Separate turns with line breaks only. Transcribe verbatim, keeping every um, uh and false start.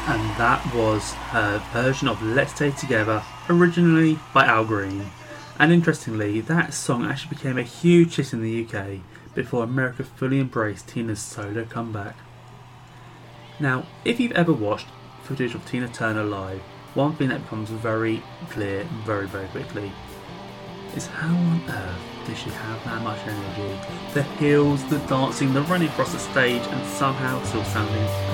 And that was her version of Let's Stay Together, originally by Al Green. And interestingly, that song actually became a huge hit in the U K before America fully embraced Tina's solo comeback. Now, if you've ever watched footage of Tina Turner live, one thing that becomes very clear very very quickly is how on earth does she have that much energy? The heels, the dancing, the running across the stage and somehow still sounding